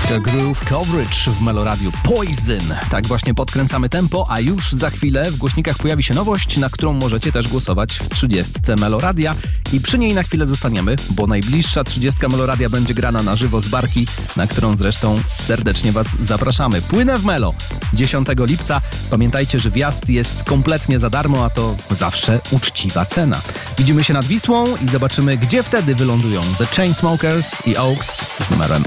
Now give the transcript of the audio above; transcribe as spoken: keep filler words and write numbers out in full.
doktor Groove Coverage w Meloradiu. Poison. Tak właśnie podkręcamy tempo, a już za chwilę w głośnikach pojawi się nowość, na którą możecie też głosować w trzydziestce Meloradia i przy niej na chwilę zostaniemy, bo najbliższa trzydziestka Meloradia będzie grana na żywo z barki, na którą zresztą serdecznie Was zapraszamy. Płynę w Melo dziesiątego lipca. Pamiętajcie, że wjazd jest kompletnie za darmo, a to zawsze uczciwa cena. Widzimy się nad Wisłą i zobaczymy, gdzie wtedy wylądują The Chainsmokers i Oaks z numerem